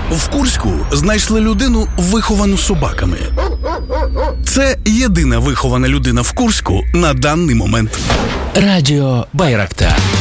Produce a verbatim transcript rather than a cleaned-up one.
В Курську знайшли людину, виховану собаками. Це єдина вихована людина в Курську на даний момент. Радіо Байрактар.